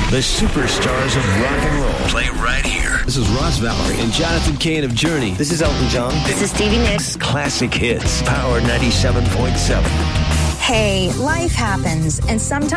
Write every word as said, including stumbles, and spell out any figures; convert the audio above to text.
The superstars of rock and roll play right here. This is Ross Valerie and Jonathan Cain of Journey. This is Elton John. This is Stevie Nicks. Classic hits. Power ninety-seven point seven. Hey, life happens, and sometimes